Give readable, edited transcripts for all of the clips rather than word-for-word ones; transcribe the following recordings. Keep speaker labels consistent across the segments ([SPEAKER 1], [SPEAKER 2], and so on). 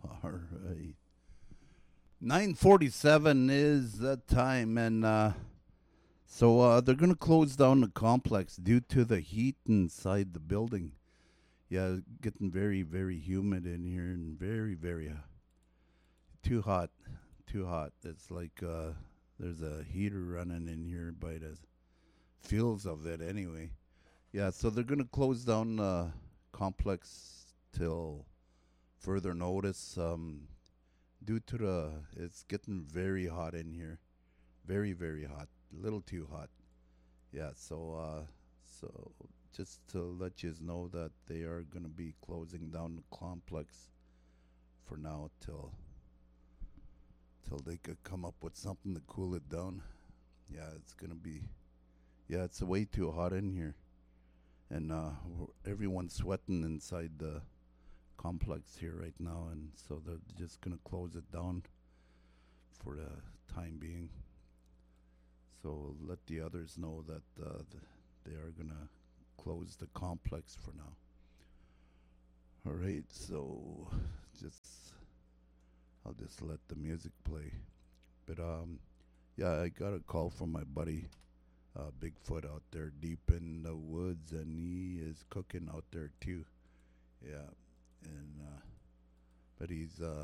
[SPEAKER 1] All right. 9:47 is the time, and they're gonna close down the complex due to the heat inside the building. Yeah, getting very, very humid in here and very, very too hot, too hot. It's like there's a heater running in here by the feels of it anyway. Yeah, so they're gonna close down the complex till further notice. Due to the it's getting very hot in here, very, very hot, a little too hot. Yeah, so just to let you know that they are gonna be closing down the complex for now till they could come up with something to cool it down. Yeah, it's gonna be yeah, it's way too hot in here, and everyone's sweating inside the complex here right now, and so they're just gonna close it down for the time being. So let the others know that they are gonna close the complex for now. All right, so just I'll just let the music play. But yeah, I got a call from my buddy Bigfoot out there deep in the woods, and he is cooking out there too. Yeah, and but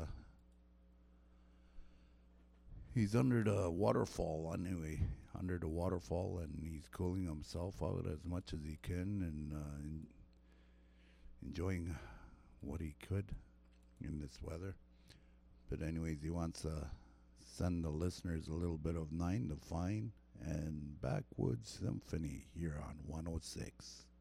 [SPEAKER 1] he's under the waterfall anyway, under the waterfall, and he's cooling himself out as much as he can, and enjoying what he could in this weather. But anyways, he wants to send the listeners a little bit of Nine to Fine and Backwoods Symphony here on 106.